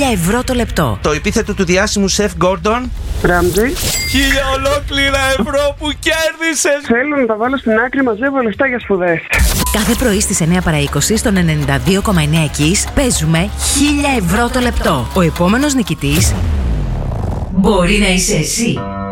ευρώ το λεπτό. Το επίθετο του διάσημου σεφ Γκόρντον. Ράμζι. 1000 ολόκληρα ευρώ που κέρδισες. Θέλω να τα βάλω στην άκρη, μαζεύω λεφτά για σπουδές. Κάθε πρωί στις 9 παρά 20 στον 92,9 Kiss παίζουμε 1000 ευρώ το λεπτό. Ο επόμενος νικητής μπορεί να είσαι εσύ.